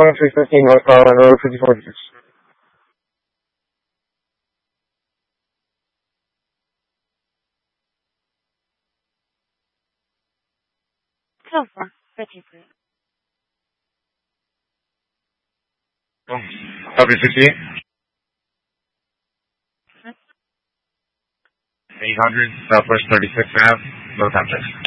2315 North Carolina Road, 54 So far, pretty good. W58? 800 Southwest 36th Ave, no contact.